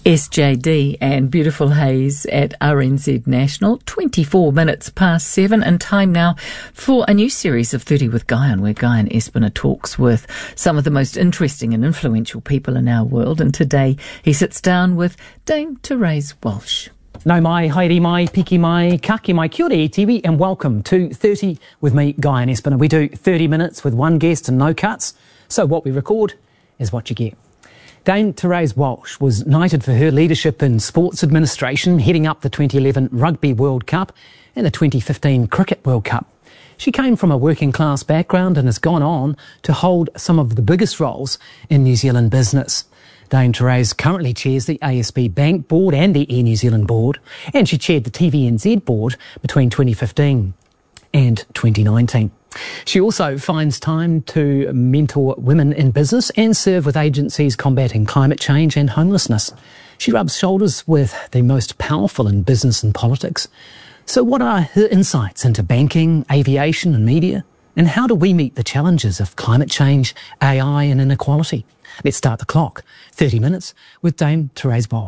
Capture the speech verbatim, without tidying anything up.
S J D and beautiful haze at R N Z National, twenty-four minutes past seven, and time now for a new series of thirty with Guyon, where Guyon Espiner talks with some of the most interesting and influential people in our world. And today he sits down with Dame Therese Walsh. Nau mai, haere mai, piki mai, kake mai, kia ora e tiwi, and welcome to thirty with me, Guyon Espiner. We do thirty minutes with one guest and no cuts, so what we record is what you get. Dame Therese Walsh was knighted for her leadership in sports administration, heading up the twenty eleven Rugby World Cup and the twenty fifteen Cricket World Cup. She came from a working class background and has gone on to hold some of the biggest roles in New Zealand business. Dame Therese currently chairs the A S B Bank Board and the Air New Zealand Board, and she chaired the T V N Z Board between twenty fifteen and twenty nineteen. She also finds time to mentor women in business and serve with agencies combating climate change and homelessness. She rubs shoulders with the most powerful in business and politics. So what are her insights into banking, aviation and media? And how do we meet the challenges of climate change, A I and inequality? Let's start the clock. thirty minutes with Dame Therese Walsh.